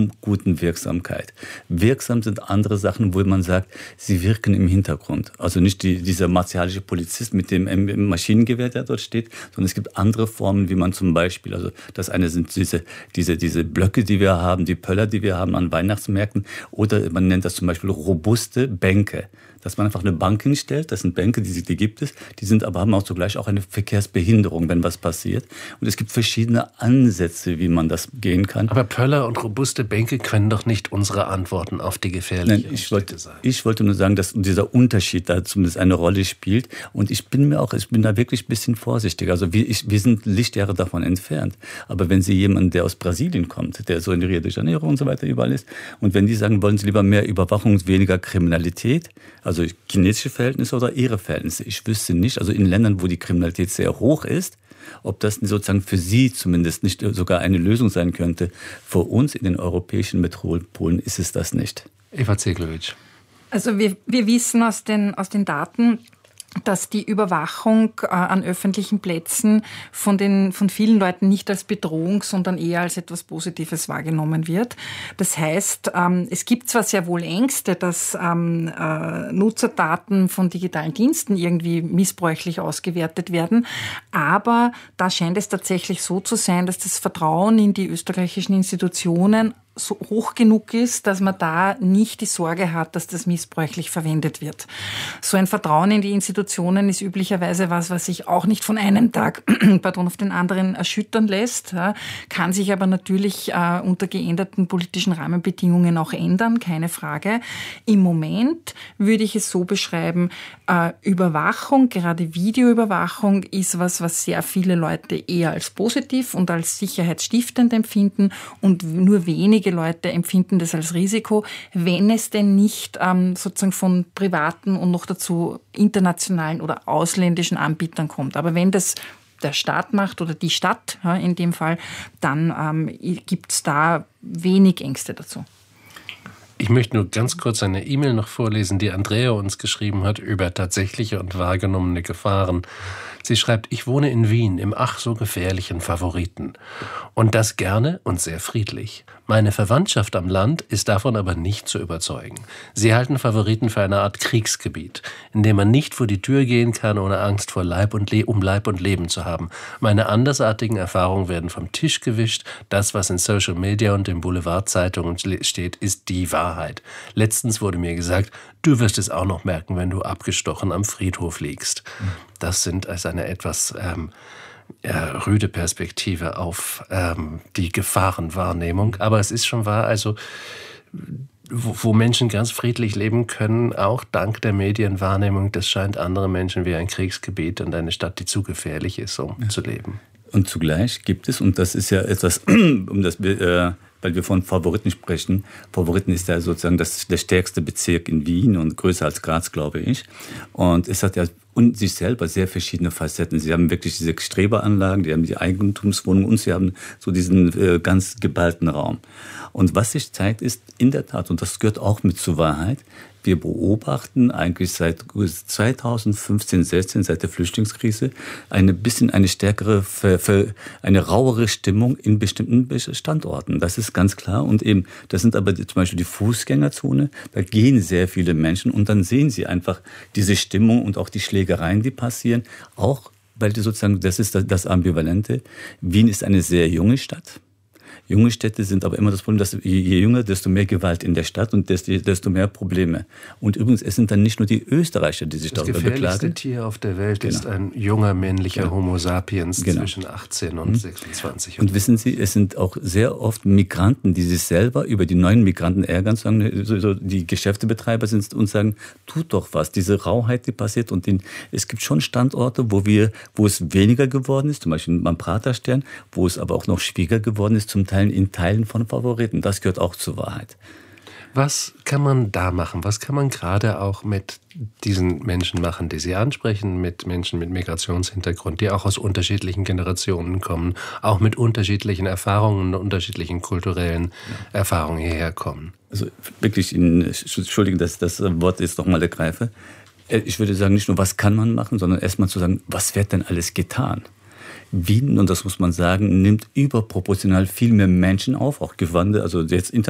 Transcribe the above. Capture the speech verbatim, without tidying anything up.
zum guten Wirksamkeit. Wirksam sind andere Sachen, wo man sagt, sie wirken im Hintergrund. Also nicht die, dieser martialische Polizist mit dem Maschinengewehr, der dort steht, sondern es gibt andere Formen, wie man zum Beispiel, also das eine sind diese, diese, diese Blöcke, die wir haben, die Pöller, die wir haben an Weihnachtsmärkten, oder man nennt das zum Beispiel robuste Bänke. Dass man einfach eine Bank hinstellt, das sind Bänke, die, die gibt es, die sind aber haben auch zugleich auch eine Verkehrsbehinderung, wenn was passiert. Und es gibt verschiedene Ansätze, wie man das gehen kann. Aber Pöller und robuste Bänke können doch nicht unsere Antworten auf die gefährlichen Nein, ich wollte, sein. Ich wollte nur sagen, dass dieser Unterschied da zumindest eine Rolle spielt. Und ich bin mir auch, ich bin da wirklich ein bisschen vorsichtig. Also wir, ich, wir sind Lichtjahre davon entfernt. Aber wenn Sie jemanden, der aus Brasilien kommt, der so in Rio de Janeiro und so weiter überall ist, und wenn die sagen, wollen Sie lieber mehr Überwachung, weniger Kriminalität, also chinesische Verhältnisse oder ihre Verhältnisse. Ich wüsste nicht, also in Ländern, wo die Kriminalität sehr hoch ist, ob das sozusagen für sie zumindest nicht sogar eine Lösung sein könnte. Für uns in den europäischen Metropolen ist es das nicht. Eva Zeglowitsch. Also wir, wir wissen aus den, aus den Daten, dass die Überwachung äh, an öffentlichen Plätzen von den von vielen Leuten nicht als Bedrohung, sondern eher als etwas Positives wahrgenommen wird. Das heißt, ähm, es gibt zwar sehr wohl Ängste, dass ähm, äh, Nutzerdaten von digitalen Diensten irgendwie missbräuchlich ausgewertet werden, aber da scheint es tatsächlich so zu sein, dass das Vertrauen in die österreichischen Institutionen so hoch genug ist, dass man da nicht die Sorge hat, dass das missbräuchlich verwendet wird. So ein Vertrauen in die Institutionen ist üblicherweise was, was sich auch nicht von einem Tag pardon, auf den anderen erschüttern lässt, ja, kann sich aber natürlich äh, unter geänderten politischen Rahmenbedingungen auch ändern, keine Frage. Im Moment würde ich es so beschreiben, äh, Überwachung, gerade Videoüberwachung, ist was, was sehr viele Leute eher als positiv und als sicherheitsstiftend empfinden und nur wenige Leute empfinden das als Risiko, wenn es denn nicht ähm, sozusagen von privaten und noch dazu internationalen oder ausländischen Anbietern kommt. Aber wenn das der Staat macht oder die Stadt ja, in dem Fall, dann ähm, gibt es da wenig Ängste dazu. Ich möchte nur ganz kurz eine E-Mail noch vorlesen, die Andrea uns geschrieben hat über tatsächliche und wahrgenommene Gefahren. Sie schreibt, ich wohne in Wien im ach so gefährlichen Favoriten. Und das gerne und sehr friedlich. Meine Verwandtschaft am Land ist davon aber nicht zu überzeugen. Sie halten Favoriten für eine Art Kriegsgebiet, in dem man nicht vor die Tür gehen kann, ohne Angst vor Leib und Le- um Leib und Leben zu haben. Meine andersartigen Erfahrungen werden vom Tisch gewischt. Das, was in Social Media und in Boulevardzeitungen steht, ist die Wahrheit. Letztens wurde mir gesagt, du wirst es auch noch merken, wenn du abgestochen am Friedhof liegst. Das sind als eine etwas ähm, äh, rüde Perspektive auf ähm, die Gefahrenwahrnehmung. Aber es ist schon wahr, also wo, wo Menschen ganz friedlich leben können, auch dank der Medienwahrnehmung, das scheint andere Menschen wie ein Kriegsgebiet und eine Stadt, die zu gefährlich ist, um ja. zu leben. Und zugleich gibt es, und das ist ja etwas, um das wir... Äh weil wir von Favoriten sprechen. Favoriten ist ja sozusagen das, der stärkste Bezirk in Wien und größer als Graz, glaube ich. Und es hat ja und sich selber sehr verschiedene Facetten. Sie haben wirklich diese Streberanlagen, die haben die Eigentumswohnungen und sie haben so diesen äh, ganz geballten Raum. Und was sich zeigt, ist in der Tat, und das gehört auch mit zur Wahrheit, wir beobachten eigentlich seit zweitausendfünfzehn, sechzehn, seit der Flüchtlingskrise, eine bisschen eine stärkere, eine rauere Stimmung in bestimmten Standorten. Das ist ganz klar. Und eben, das sind aber zum Beispiel die Fußgängerzone, da gehen sehr viele Menschen und dann sehen sie einfach diese Stimmung und auch die Schlägereien, die passieren. Auch, weil die sozusagen, das ist das Ambivalente. Wien ist eine sehr junge Stadt. Junge Städte sind aber immer das Problem, dass je jünger, desto mehr Gewalt in der Stadt und desto mehr Probleme. Und übrigens, es sind dann nicht nur die Österreicher, die sich das darüber beklagen. Das gefährlichste Tier auf der Welt genau. ist ein junger männlicher genau. Homo sapiens genau. zwischen achtzehn und mhm. sechsundzwanzig. Und wissen Sie, es sind auch sehr oft Migranten, die sich selber über die neuen Migranten ärgern, sagen, so, so, die Geschäftebetreiber sind und sagen, tut doch was, diese Rauheit, die passiert. Und den, es gibt schon Standorte, wo wir, wo es weniger geworden ist, zum Beispiel beim Praterstern, wo es aber auch noch schwieriger geworden ist, zum Teil in Teilen von Favoriten. Das gehört auch zur Wahrheit. Was kann man da machen? Was kann man gerade auch mit diesen Menschen machen, die Sie ansprechen, mit Menschen mit Migrationshintergrund, die auch aus unterschiedlichen Generationen kommen, auch mit unterschiedlichen Erfahrungen und unterschiedlichen kulturellen ja. Erfahrungen hierher kommen? Also wirklich, Entschuldigung, dass ich das Wort jetzt nochmal ergreife. Ich würde sagen, nicht nur, was kann man machen, sondern erstmal zu sagen, was wird denn alles getan? Wien, und das muss man sagen, nimmt überproportional viel mehr Menschen auf, auch Gewandte, also jetzt international.